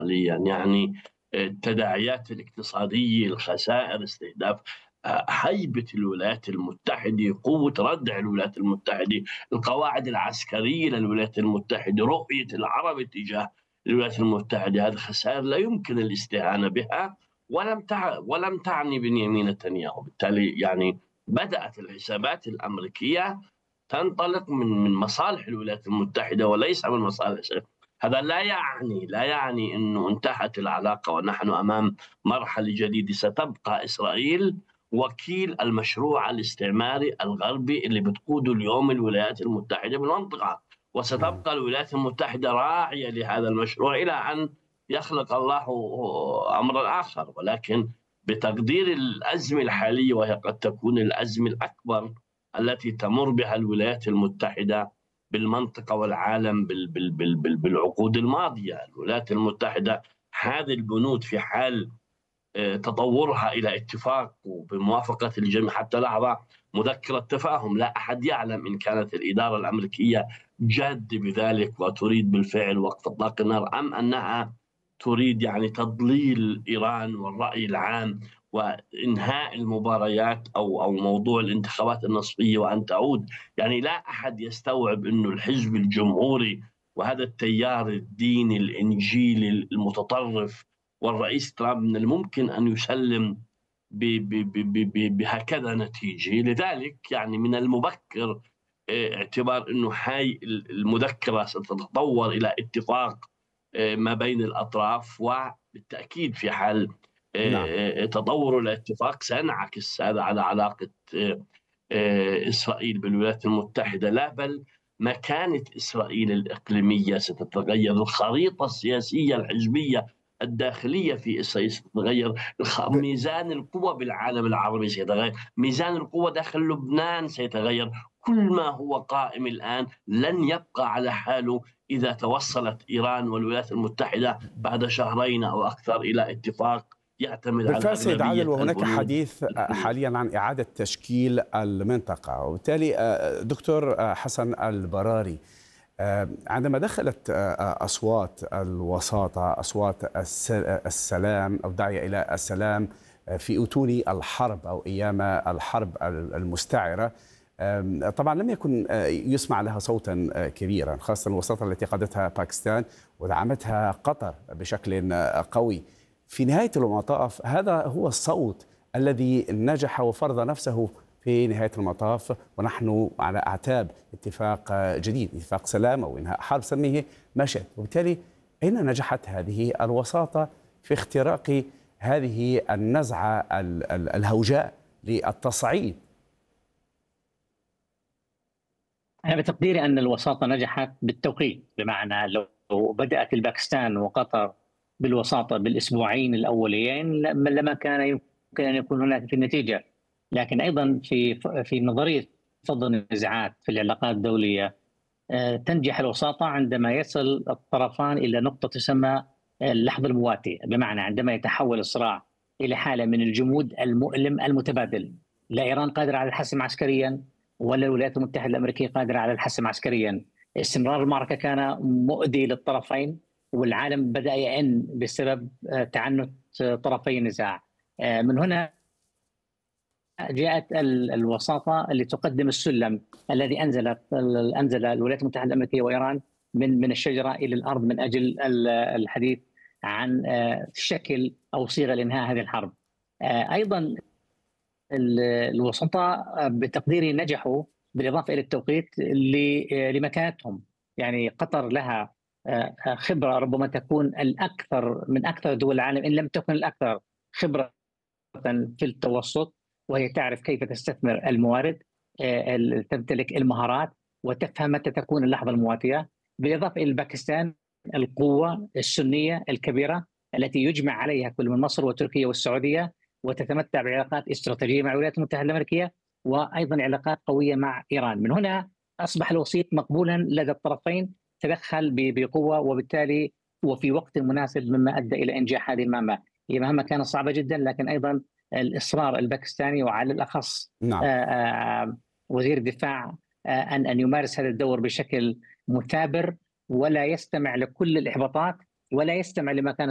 حاليًا، يعني التداعيات الاقتصادية، الخسائر، استهداف هيبة الولايات المتحدة، قوة ردع الولايات المتحدة، القواعد العسكرية للولايات المتحدة، رؤية العرب تجاه الولايات المتحدة، هذه خسائر لا يمكن الاستهانة بها، ولم تعني بنيامين نتنياهو. بالتالي يعني بدأت الحسابات الأمريكية تنطلق من مصالح الولايات المتحدة وليس من مصالح إسرائيل. هذا لا يعني أنه انتهت العلاقة ونحن أمام مرحلة جديدة. ستبقى إسرائيل وكيل المشروع الاستعماري الغربي اللي بتقوده اليوم الولايات المتحدة بالمنطقة، نعم. وستبقى الولايات المتحدة راعية لهذا المشروع إلى أن يخلق الله أمرا آخر. ولكن بتقدير الأزمة الحالية، وهي قد تكون الأزمة الأكبر التي تمر بها الولايات المتحدة بالمنطقة والعالم بالعقود الماضية، الولايات المتحدة هذه البنود في حال تطورها إلى اتفاق وبموافقة الجميع. حتى لحظة مذكرة تفاهم، لا أحد يعلم إن كانت الإدارة الأمريكية جاد بذلك وتريد بالفعل وقف إطلاق النار، أم أنها تريد يعني تضليل إيران والرأي العام وإنهاء المباريات أو موضوع الانتخابات النصفية وأن تعود. يعني لا أحد يستوعب أنه الحزب الجمهوري وهذا التيار الديني الإنجيلي المتطرف والرئيس ترامب من الممكن أن يسلم بهكذا نتيجة. لذلك يعني من المبكر اعتبار أنه هاي المذكرة ستتطور إلى اتفاق ما بين الأطراف، وبالتأكيد في حال نعم. تطور الاتفاق سينعكس هذا على علاقة إسرائيل بالولايات المتحدة. لا بل مكانة إسرائيل الإقليمية ستتغير، الخريطة السياسية الحزبية الداخلية في إسرائيل ستتغير، ب- ميزان القوى بالعالم العربي سيتغير، ميزان القوى داخل لبنان سيتغير. كل ما هو قائم الآن لن يبقى على حاله إذا توصلت إيران والولايات المتحدة بعد شهرين أو أكثر إلى اتفاق يعتمد على بالفعل سيد عادل، أغلبية وهناك البنود حديث الكلية. حاليا عن إعادة تشكيل المنطقة، وبالتالي دكتور حسن البراري، عندما دخلت أصوات الوساطة، أصوات السلام أو داعية إلى السلام في أتون الحرب أو أيام الحرب المستعرة، طبعا لم يكن يسمع لها صوتا كبيرا، خاصة الوساطة التي قادتها باكستان ودعمتها قطر بشكل قوي. في نهاية المطاف هذا هو الصوت الذي نجح وفرض نفسه في نهاية المطاف، ونحن على أعتاب اتفاق جديد، اتفاق سلام أو إنهاء حرب، سميه ما شئت. وبالتالي أين نجحت هذه الوساطة في اختراق هذه النزعة الهوجاء للتصعيد؟ أنا بتقديري أن الوساطة نجحت بالتوقيت، بمعنى لو بدأت الباكستان وقطر بالوساطة بالأسبوعين الأوليين لما كان يمكن أن يكون هناك في النتيجة. لكن أيضا في نظرية فض النزاعات في العلاقات الدولية، تنجح الوساطة عندما يصل الطرفان إلى نقطة تسمى اللحظة المواتية، بمعنى عندما يتحول الصراع إلى حالة من الجمود المؤلم المتبادل. لا إيران قادرة على الحسم عسكريا، ولا الولايات المتحدة الأمريكية قادرة على الحسم عسكريا. استمرار المعركة كان مؤذي للطرفين، والعالم بدأ يئن بسبب تعنت طرفي النزاع. من هنا جاءت الوساطة اللي تقدم السلم الذي أنزل الولايات المتحدة الأمريكية وإيران من الشجرة إلى الأرض من أجل الحديث عن شكل أو صيغة لإنهاء هذه الحرب. أيضا الوسطاء بتقديري نجحوا بالإضافة إلى التوقيت لمكانتهم. يعني قطر لها خبرة ربما تكون الأكثر من أكثر دول العالم، إن لم تكن الأكثر خبرة في التوسط، وهي تعرف كيف تستثمر الموارد، تمتلك المهارات، وتفهم متى تكون اللحظة المواتية. بالإضافة إلى باكستان، القوة السنية الكبيرة التي يجمع عليها كل من مصر وتركيا والسعودية، وتتمتع بعلاقات استراتيجية مع الولايات المتحدة الأمريكية، وأيضا علاقات قوية مع إيران. من هنا أصبح الوسيط مقبولا لدى الطرفين، تدخل بقوة وبالتالي وفي وقت مناسب، مما أدى إلى إنجاح هذه المهمة. هي مهمة كانت صعبة جدا، لكن أيضا الإصرار الباكستاني، وعلى الأخص نعم. وزير الدفاع، أن يمارس هذا الدور بشكل مثابر، ولا يستمع لكل الإحباطات، ولا يستمع لما كانت